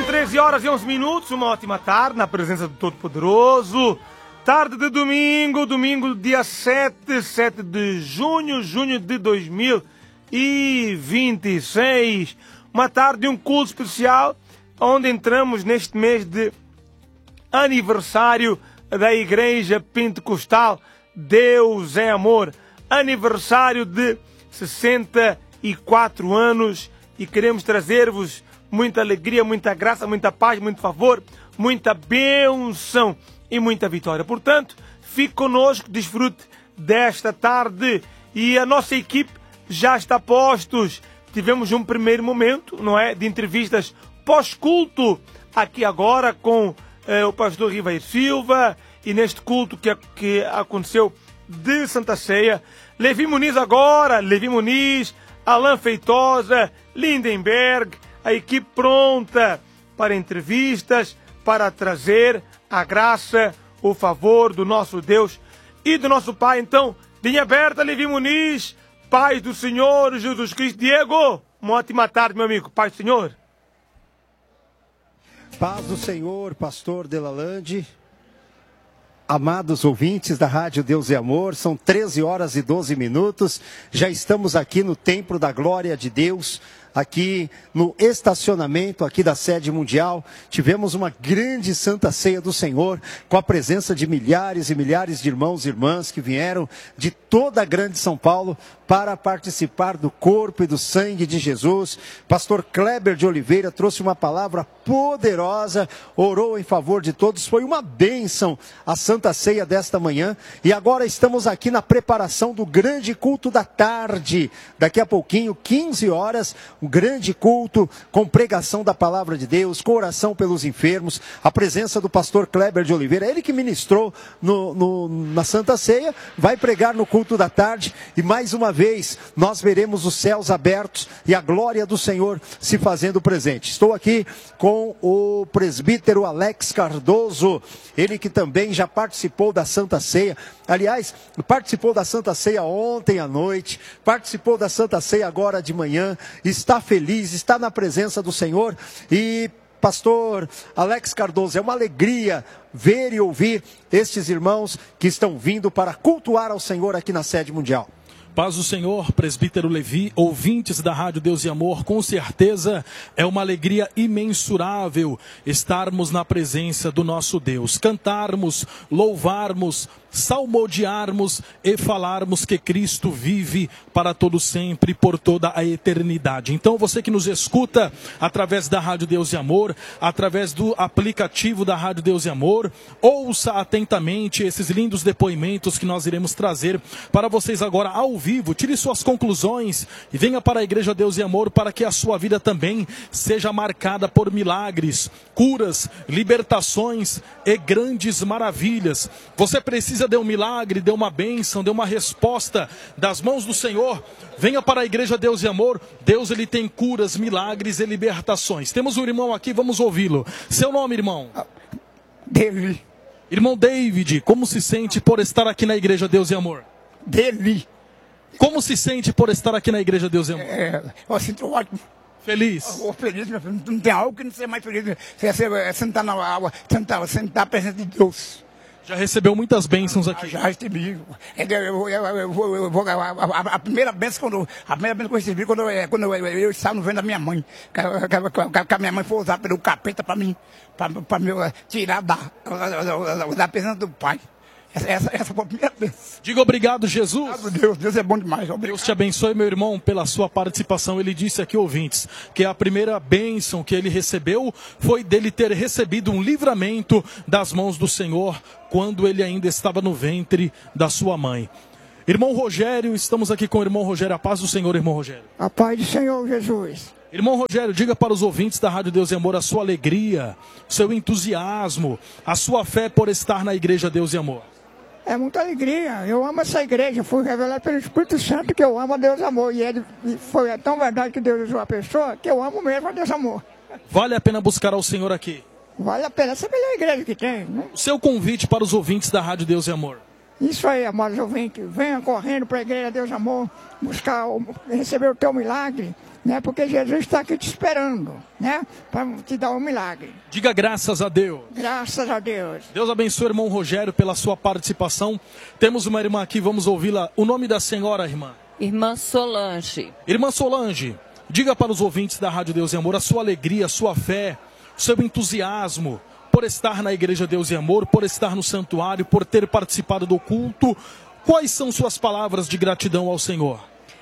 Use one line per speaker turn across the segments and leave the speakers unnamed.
São 13 horas e 11 minutos, uma ótima tarde na presença do Todo-Poderoso. Tarde de domingo, dia 7 de junho de 2026. Uma tarde de um culto especial, onde entramos neste mês de aniversário da Igreja Pentecostal Deus é Amor. Aniversário de 64 anos e queremos trazer-vos muita alegria, muita graça, muita paz, muito favor, muita bênção e muita vitória. Portanto, fique conosco, desfrute desta tarde e a nossa equipe já está a postos. Tivemos um primeiro momento, não é, de entrevistas pós-culto aqui agora com o pastor Ribeiro Silva e neste culto que aconteceu de Santa Ceia. Levi Muniz, Alain Feitosa, Lindenberg, a equipe pronta para entrevistas, para trazer a graça, o favor do nosso Deus e do nosso Pai. Então, linha aberta, Levi Muniz, paz do Senhor Jesus Cristo. Diego, uma ótima tarde, meu amigo. Paz do Senhor.
Paz do Senhor, pastor Delalande. Amados ouvintes da Rádio Deus é Amor, são 13 horas e 12 minutos. Já estamos aqui no Templo da Glória de Deus, aqui no estacionamento aqui da sede mundial. Tivemos uma grande Santa Ceia do Senhor, com a presença de milhares e milhares de irmãos e irmãs que vieram de toda a grande São Paulo para participar do corpo e do sangue de Jesus. Pastor Kleber de Oliveira trouxe uma palavra poderosa, orou em favor de todos. Foi uma bênção a Santa Ceia desta manhã. E agora estamos aqui na preparação do grande culto da tarde. Daqui a pouquinho, 15 horas, um grande culto com pregação da palavra de Deus, com oração pelos enfermos, a presença do pastor Kleber de Oliveira, ele que ministrou na Santa Ceia, vai pregar no culto da tarde e mais uma vez nós veremos os céus abertos e a glória do Senhor se fazendo presente. Estou aqui com o presbítero Alex Cardoso, ele que também já participou da Santa Ceia, aliás, participou da Santa Ceia ontem à noite, participou da Santa Ceia agora de manhã, está feliz, está na presença do Senhor. E pastor Alex Cardoso, é uma alegria ver e ouvir estes irmãos que estão vindo para cultuar ao Senhor aqui na sede mundial.
Paz do Senhor, presbítero Levi, ouvintes da Rádio Deus e Amor, com certeza é uma alegria imensurável estarmos na presença do nosso Deus, cantarmos, louvarmos, salmodiarmos e falarmos que Cristo vive para todo sempre, por toda a eternidade. Então você que nos escuta através da Rádio Deus e Amor, através do aplicativo da Rádio Deus e Amor, ouça atentamente esses lindos depoimentos que nós iremos trazer para vocês agora ao vivo. Tire suas conclusões e venha para a Igreja Deus e Amor para que a sua vida também seja marcada por milagres, curas, libertações e grandes maravilhas. Você precisa de um milagre, de uma bênção, de uma resposta das mãos do Senhor, venha para a Igreja Deus e Amor. Deus, ele tem curas, milagres e libertações. Temos um irmão aqui, vamos ouvi-lo. Seu nome, irmão?
David.
Irmão David, como se sente por estar aqui na Igreja Deus e Amor?
David.
Como se sente por estar aqui na Igreja Deus e Amor?
Eu sinto ótimo.
Feliz?
Eu feliz, meu filho. Não tem algo que não seja mais feliz. Sentar na água, sentar presente de Deus.
Já recebeu muitas bênçãos aqui?
Já recebi. A primeira bênção que eu recebi quando eu estava no ventre da minha mãe. Que a minha mãe foi usar pelo capeta para mim, para me tirar da presença do Pai. Essa foi a primeira vez.
Diga obrigado, Jesus.
Obrigado, Deus é bom demais. Obrigado.
Deus te abençoe, meu irmão, pela sua participação. Ele disse aqui, ouvintes, que a primeira bênção que ele recebeu foi dele ter recebido um livramento das mãos do Senhor quando ele ainda estava no ventre da sua mãe. Irmão Rogério, estamos aqui com o irmão Rogério. A paz do Senhor, irmão Rogério.
A paz do Senhor, Jesus.
Irmão Rogério, diga para os ouvintes da Rádio Deus e Amor a sua alegria, seu entusiasmo, a sua fé por estar na Igreja Deus e Amor.
É muita alegria, eu amo essa igreja, fui revelado pelo Espírito Santo que eu amo a Deus Amor, e foi tão verdade que Deus usou a pessoa, que eu amo mesmo a Deus Amor.
Vale a pena buscar ao Senhor aqui?
Vale a pena, essa é a melhor igreja que tem, né?
O seu convite para os ouvintes da Rádio Deus e Amor.
Isso aí, amados ouvintes, venha correndo para a Igreja Deus Amor, receber o teu milagre, né? Porque Jesus está aqui te esperando, né? Para te dar um milagre.
Diga graças a Deus.
Graças a Deus.
Deus abençoe o irmão Rogério pela sua participação. Temos uma irmã aqui, vamos ouvi-la. O nome da senhora, irmã?
Irmã Solange.
Irmã Solange, diga para os ouvintes da Rádio Deus e Amor a sua alegria, a sua fé, o seu entusiasmo por estar na Igreja Deus e Amor, por estar no santuário, por ter participado do culto. Quais são suas palavras de gratidão ao Senhor?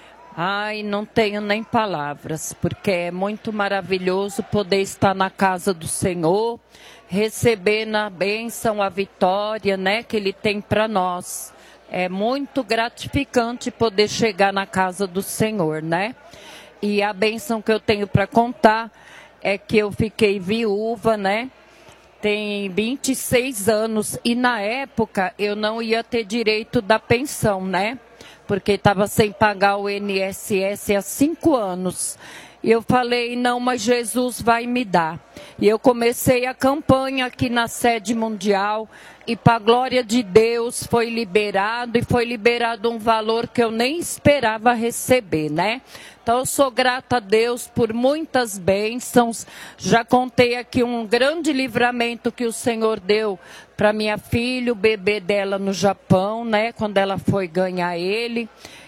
Ai, não tenho nem palavras, porque é muito maravilhoso poder estar na casa do Senhor, receber na bênção a vitória, né, que Ele tem para nós. É muito gratificante poder chegar na casa do Senhor, né? E a bênção que eu tenho para contar é que eu fiquei viúva, né? Tem 26 anos e na época eu não ia ter direito da pensão, né? Porque estava sem pagar o INSS há 5 anos. E eu falei, não, mas Jesus vai me dar. E eu comecei a campanha aqui na sede mundial e para a glória de Deus foi liberado e foi liberado um valor que eu nem esperava receber, né? Então eu sou grata a Deus por muitas bênçãos. Já contei aqui um grande livramento que o Senhor deu para minha filha, o bebê dela no Japão, né? Quando ela foi ganhar ele.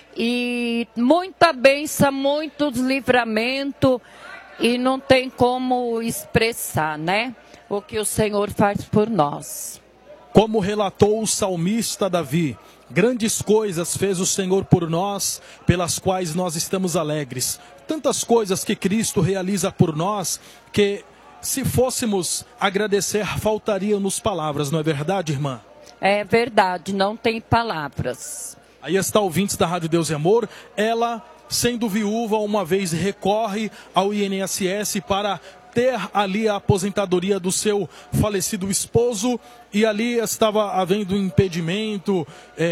E muita bênção, muitos livramento e não tem como expressar, né? O que o Senhor faz por nós.
Como relatou o salmista Davi, grandes coisas fez o Senhor por nós, pelas quais nós estamos alegres. Tantas coisas que Cristo realiza por nós, que se fôssemos agradecer, faltariam-nos palavras, não é verdade, irmã?
É verdade, não tem palavras.
Aí está ouvintes da Rádio Deus e Amor, ela, sendo viúva, uma vez recorre ao INSS para ter ali a aposentadoria do seu falecido esposo, e ali estava havendo um impedimento,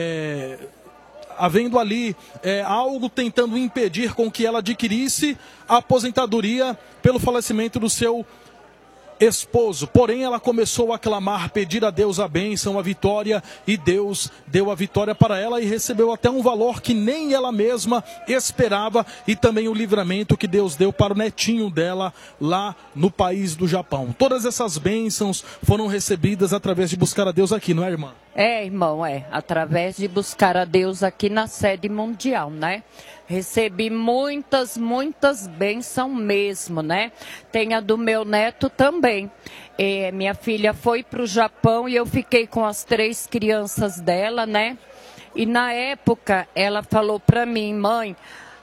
havendo ali algo tentando impedir com que ela adquirisse a aposentadoria pelo falecimento do seu esposo. Porém, ela começou a clamar, pedir a Deus a bênção, a vitória, e Deus deu a vitória para ela e recebeu até um valor que nem ela mesma esperava, e também o livramento que Deus deu para o netinho dela lá no país do Japão. Todas essas bênçãos foram recebidas através de buscar a Deus aqui, não é, irmã?
É, irmão, através de buscar a Deus aqui na sede mundial, né? Recebi muitas bênçãos mesmo, né? Tem a do meu neto também. Minha filha foi para o Japão e eu fiquei com as 3 crianças dela, né? E na época ela falou para mim, mãe,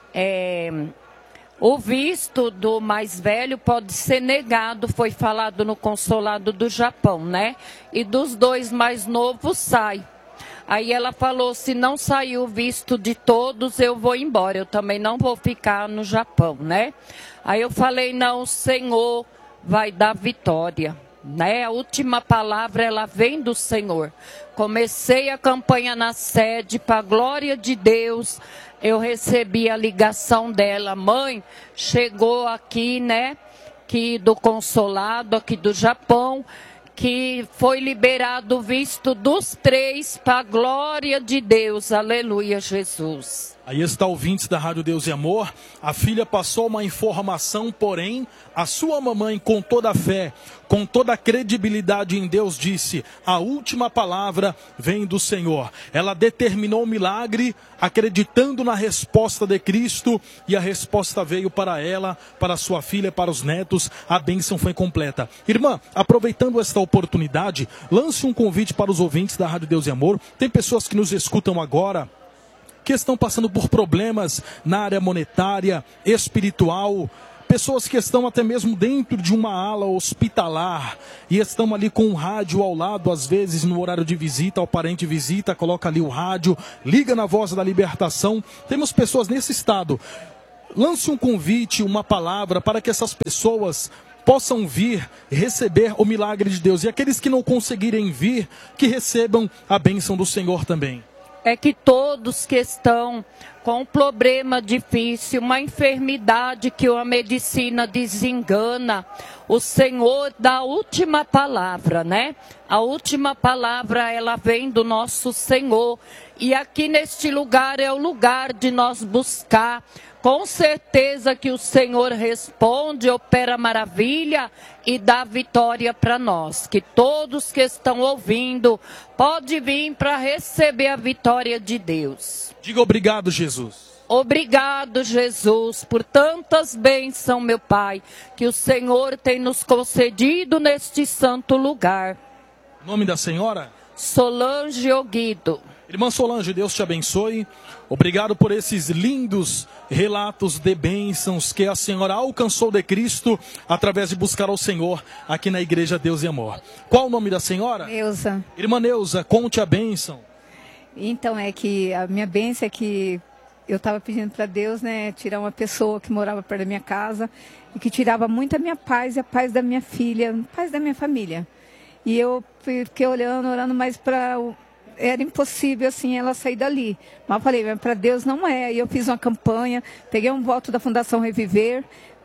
o visto do mais velho pode ser negado, foi falado no consulado do Japão, né? E dos 2 mais novos sai. Aí ela falou, se não sair o visto de todos, eu vou embora. Eu também não vou ficar no Japão, né? Aí eu falei, não, o Senhor vai dar vitória, né? A última palavra, ela vem do Senhor. Comecei a campanha na sede, para a glória de Deus. Eu recebi a ligação dela, mãe, chegou aqui, né? Que do consulado aqui do Japão, que foi liberado o visto dos 3 para a glória de Deus. Aleluia, Jesus.
Aí está ouvintes da Rádio Deus e Amor. A filha passou uma informação, porém, a sua mamãe, com toda a fé, com toda a credibilidade em Deus, disse, a última palavra vem do Senhor. Ela determinou o milagre, acreditando na resposta de Cristo, e a resposta veio para ela, para sua filha, para os netos. A bênção foi completa. Irmã, aproveitando esta oportunidade, lance um convite para os ouvintes da Rádio Deus e Amor. Tem pessoas que nos escutam agora, que estão passando por problemas na área monetária, espiritual, pessoas que estão até mesmo dentro de uma ala hospitalar e estão ali com um rádio ao lado, às vezes no horário de visita, o parente visita, coloca ali o rádio, liga na Voz da Libertação. Temos pessoas nesse estado. Lance um convite, uma palavra para que essas pessoas possam vir receber o milagre de Deus. E aqueles que não conseguirem vir, que recebam a bênção do Senhor também.
É que todos que estão com um problema difícil, uma enfermidade que a medicina desengana, o Senhor dá a última palavra, né? A última palavra, ela vem do nosso Senhor. E aqui neste lugar é o lugar de nós buscar com certeza que o Senhor responde, opera maravilha e dá vitória para nós. Que todos que estão ouvindo podem vir para receber a vitória de Deus.
Diga obrigado, Jesus.
Obrigado, Jesus, por tantas bênçãos, meu Pai, que o Senhor tem nos concedido neste santo lugar.
Em nome da senhora?
Solange Oguido.
Irmã Solange, Deus te abençoe. Obrigado por esses lindos relatos de bênçãos que a senhora alcançou de Cristo através de buscar ao Senhor aqui na Igreja Deus e Amor. Qual o nome da senhora?
Neuza.
Irmã Neuza, conte a bênção.
Então, é que a minha bênção é que eu estava pedindo para Deus, né, tirar uma pessoa que morava perto da minha casa e que tirava muito a minha paz e a paz da minha filha, a paz da minha família. E eu fiquei orando, mas era impossível assim ela sair dali. Mas eu falei, para Deus não é. E eu fiz uma campanha, peguei um voto da Fundação Reviver,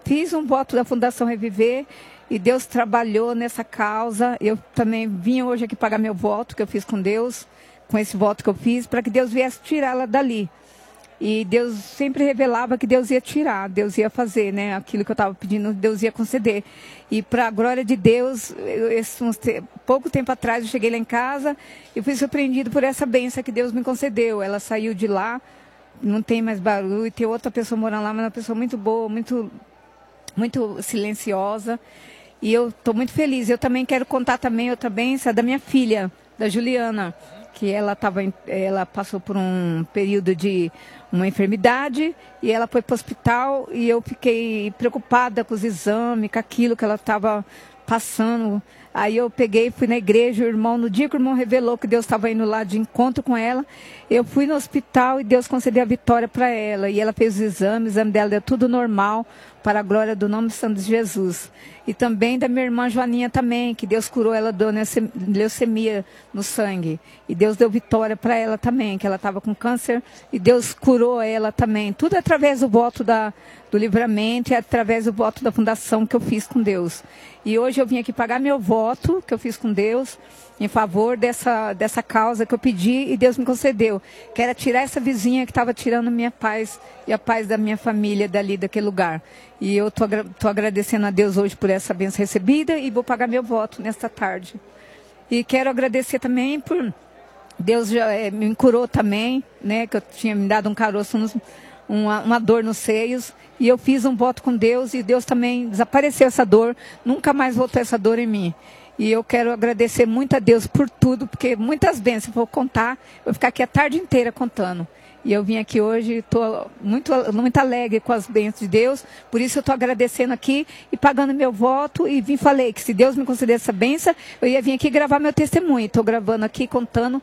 e Deus trabalhou nessa causa. Eu também vim hoje aqui pagar meu voto que eu fiz com Deus, com esse voto que eu fiz, para que Deus viesse tirá-la dali. E Deus sempre revelava que Deus ia tirar, Deus ia fazer, né? Aquilo que eu estava pedindo, Deus ia conceder. E para a glória de Deus, pouco tempo atrás eu cheguei lá em casa e fui surpreendido por essa bênção que Deus me concedeu. Ela saiu de lá, não tem mais barulho, tem outra pessoa morando lá, mas uma pessoa muito boa, muito silenciosa. E eu estou muito feliz. Eu também quero contar também outra bênção da minha filha, da Juliana, que ela passou por um período de uma enfermidade e ela foi para o hospital e eu fiquei preocupada com os exames, com aquilo que ela estava passando. Aí eu fui na igreja, no dia que o irmão revelou que Deus estava indo lá de encontro com ela, eu fui no hospital e Deus concedeu a vitória para ela. E ela fez o exame dela deu tudo normal, para a glória do nome santo de Jesus. E também da minha irmã Joaninha também, que Deus curou ela de leucemia no sangue. E Deus deu vitória para ela também, que ela estava com câncer, e Deus curou ela também. Tudo através do voto do livramento e através do voto da fundação que eu fiz com Deus. E hoje eu vim aqui pagar meu voto que eu fiz com Deus em favor dessa causa que eu pedi e Deus me concedeu. Que era tirar essa vizinha que estava tirando minha paz e a paz da minha família daquele lugar. E eu tô agradecendo a Deus hoje por essa bênção recebida e vou pagar meu voto nesta tarde. E quero agradecer também por Deus já me curou também, né? Que eu tinha me dado um caroço, uma dor nos seios. E eu fiz um voto com Deus e Deus também desapareceu essa dor. Nunca mais voltou essa dor em mim. E eu quero agradecer muito a Deus por tudo, porque muitas bênçãos eu vou contar, eu vou ficar aqui a tarde inteira contando. E eu vim aqui hoje, estou muito alegre com as bênçãos de Deus, por isso eu estou agradecendo aqui e pagando meu voto. E falei que se Deus me conceder essa bênção, eu ia vir aqui gravar meu testemunho. Estou gravando aqui, contando,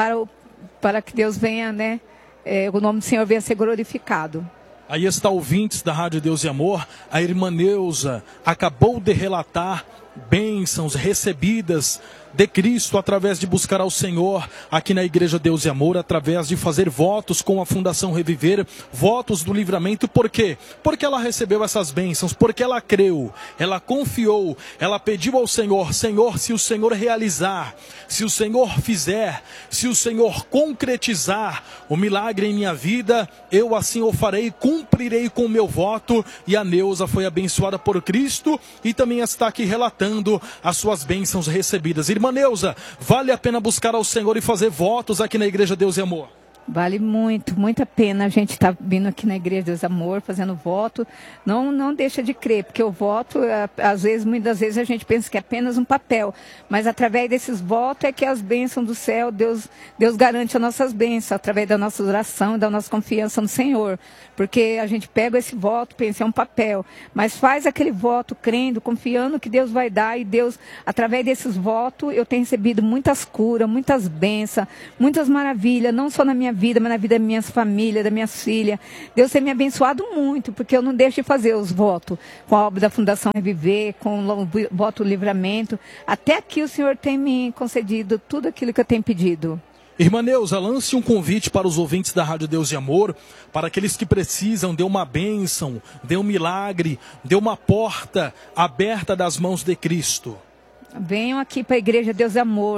para que Deus venha, né? O nome do Senhor venha ser glorificado.
Aí está, ouvintes da Rádio Deus e Amor, a irmã Neuza acabou de relatar bênçãos recebidas de Cristo através de buscar ao Senhor aqui na Igreja Deus e Amor, através de fazer votos com a Fundação Reviver, votos do livramento. Por quê? Porque ela recebeu essas bênçãos, porque ela creu, ela confiou, ela pediu ao Senhor: Senhor, se o Senhor realizar, se o Senhor fizer, se o Senhor concretizar o milagre em minha vida, eu assim o farei, cumprirei com o meu voto. E a Neuza foi abençoada por Cristo e também está aqui relatando as suas bênçãos recebidas. Irmã Neuza, vale a pena buscar ao Senhor e fazer votos aqui na Igreja Deus e Amor?
Vale muito a pena a gente estar vindo aqui na Igreja Deus e Amor, fazendo voto. Não deixa de crer, porque o voto, muitas vezes a gente pensa que é apenas um papel, mas através desses votos é que as bênçãos do céu, Deus garante as nossas bênçãos, através da nossa oração e da nossa confiança no Senhor. Porque a gente pega esse voto, pensa, é um papel, mas faz aquele voto crendo, confiando que Deus vai dar, e Deus, através desses votos, eu tenho recebido muitas curas, muitas bênçãos, muitas maravilhas, não só na minha vida, mas na vida da minha família, da minha filha. Deus tem me abençoado muito, porque eu não deixo de fazer os votos com a obra da Fundação Reviver, com o voto do livramento. Até aqui o Senhor tem me concedido tudo aquilo que eu tenho pedido.
Irmã Neuza, lance um convite para os ouvintes da Rádio Deus e Amor, para aqueles que precisam de uma bênção, de um milagre, de uma porta aberta das mãos de Cristo.
Venham aqui para a Igreja Deus e Amor.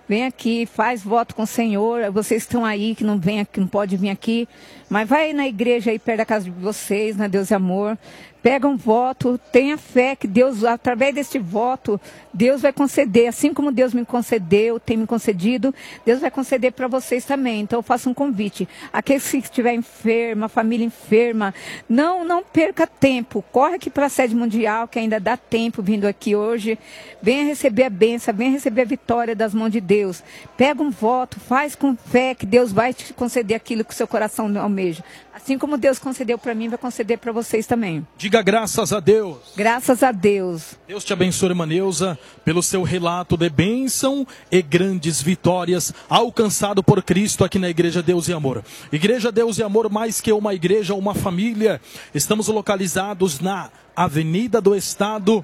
vem aqui, faz voto com o Senhor. Vocês estão aí que não vem aqui, não pode vir aqui, mas vai na igreja aí perto da casa de vocês, na Deus e Amor. Pega um voto, tenha fé que Deus, através deste voto, Deus vai conceder, assim como Deus me concedeu, tem me concedido, Deus vai conceder para vocês também. Então eu faço um convite. Aqueles que estiver enferma, família enferma, não perca tempo. Corre aqui para a sede mundial, que ainda dá tempo vindo aqui hoje. Venha receber a bênção, venha receber a vitória das mãos de Deus. Pega um voto, faz com fé que Deus vai te conceder aquilo que o seu coração almeja. Assim como Deus concedeu para mim, vai conceder para vocês também.
Diga graças a Deus.
Graças a Deus.
Deus te abençoe, irmã Neuza, pelo seu relato de bênção e grandes vitórias alcançado por Cristo aqui na Igreja Deus e Amor. Igreja Deus e Amor, mais que uma igreja, uma família. Estamos localizados na Avenida do Estado,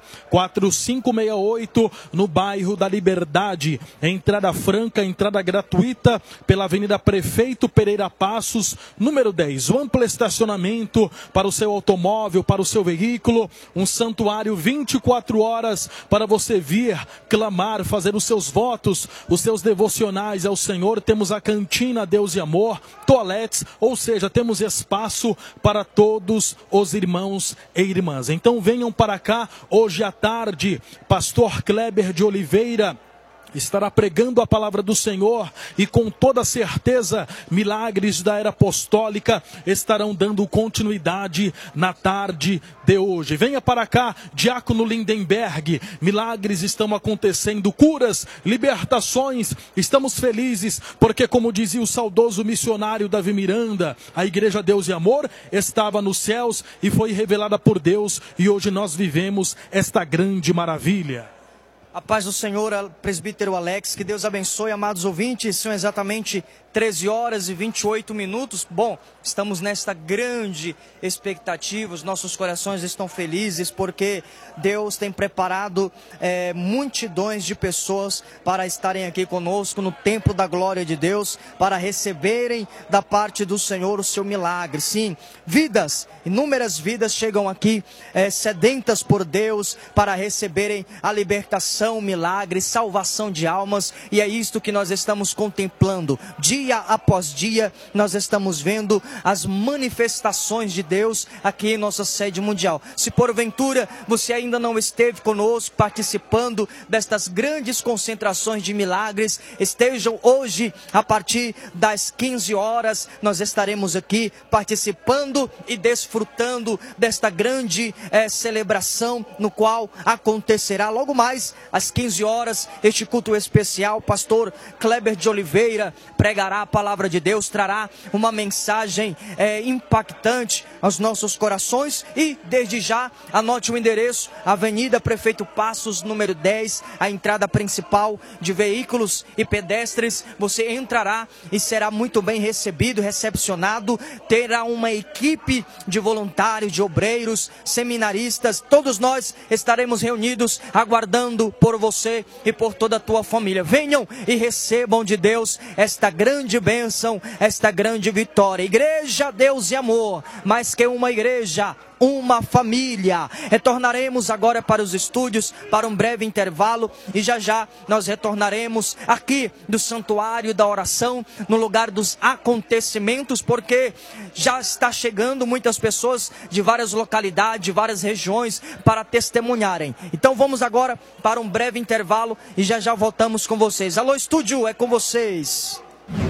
4568, no bairro da Liberdade. Entrada franca, entrada gratuita pela Avenida Prefeito Pereira Passos, número 10. Um amplo estacionamento para o seu automóvel, para o seu veículo. Um santuário 24 horas para você vir, clamar, fazer os seus votos, os seus devocionais ao Senhor. Temos a cantina Deus e Amor, toaletes, ou seja, temos espaço para todos os irmãos e irmãs. Então venham para cá hoje à tarde. Pastor Kleber de Oliveira estará pregando a palavra do Senhor e com toda certeza milagres da era apostólica estarão dando continuidade na tarde de hoje. Venha para cá, Diácono Lindenberg, milagres estão acontecendo, curas, libertações, estamos felizes porque, como dizia o saudoso missionário Davi Miranda, a Igreja Deus e Amor estava nos céus e foi revelada por Deus e hoje nós vivemos esta grande maravilha.
A paz do Senhor, presbítero Alex, que Deus abençoe, amados ouvintes. São exatamente 13 horas e 28 minutos. Bom, estamos nesta grande expectativa, os nossos corações estão felizes porque Deus tem preparado multidões de pessoas para estarem aqui conosco no templo da glória de Deus, para receberem da parte do Senhor o seu milagre. Sim, vidas, inúmeras vidas chegam aqui sedentas por Deus para receberem a libertação, milagre, salvação de almas, e é isto que nós estamos contemplando. Dia após dia, nós estamos vendo as manifestações de Deus aqui em nossa sede mundial. Se porventura você ainda não esteve conosco participando destas grandes concentrações de milagres, estejam hoje a partir das 15 horas, nós estaremos aqui participando e desfrutando desta grande celebração, no qual acontecerá logo mais às 15 horas, este culto especial. Pastor Kleber de Oliveira pregará a palavra de Deus, trará uma mensagem impactante aos nossos corações. E desde já, anote o endereço: Avenida Prefeito Passos, número 10, a entrada principal de veículos e pedestres. Você entrará e será muito bem recebido, recepcionado. Terá uma equipe de voluntários, de obreiros, seminaristas. Todos nós estaremos reunidos aguardando por você e por toda a tua família. Venham e recebam de Deus esta grande bênção, esta grande vitória. Igreja Deus e Amor, mais que uma igreja, uma família. Retornaremos agora para os estúdios para um breve intervalo e já já nós retornaremos aqui do Santuário da Oração, no lugar dos acontecimentos, porque já está chegando muitas pessoas de várias localidades, de várias regiões para testemunharem. Então vamos agora para um breve intervalo e já já voltamos com vocês. Alô, estúdio, é com vocês.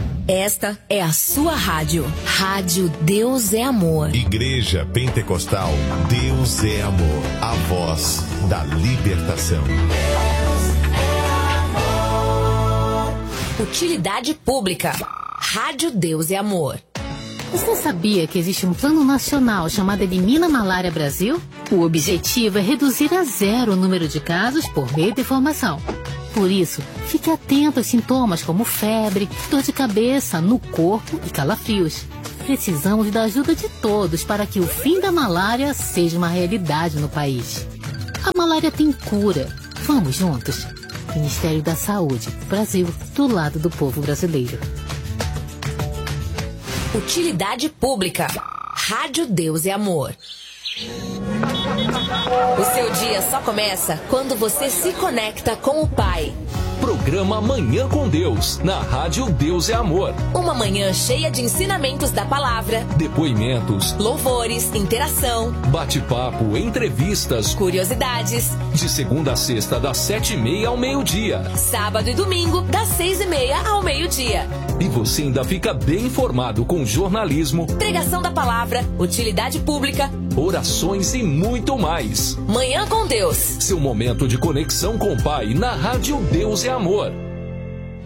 Esta é a sua rádio. Rádio Deus é Amor.
Igreja Pentecostal Deus é Amor. A voz da libertação.
Utilidade pública. Rádio Deus é Amor.
Você sabia que existe um plano nacional chamado Elimina Malária Brasil? O objetivo é reduzir a zero o número de casos por meio de informação. Por isso, fique atento aos sintomas como febre, dor de cabeça, no corpo e calafrios. Precisamos da ajuda de todos para que o fim da malária seja uma realidade no país. A malária tem cura. Vamos juntos? Ministério da Saúde, Brasil, do lado do povo brasileiro.
Utilidade pública. Rádio Deus é Amor. O seu dia só começa quando você se conecta com o Pai.
Programa Manhã com Deus, na Rádio Deus é Amor.
Uma manhã cheia de ensinamentos da palavra,
Depoimentos,
louvores, interação,
bate-papo, entrevistas,
curiosidades.
De segunda a sexta, das 7h30 ao meio-dia.
Sábado e domingo, das 6h30 ao meio-dia.
E você ainda fica bem informado com jornalismo,
pregação da palavra, utilidade pública,
orações e muito mais.
Manhã com Deus.
Seu momento de conexão com o Pai na Rádio Deus é Amor.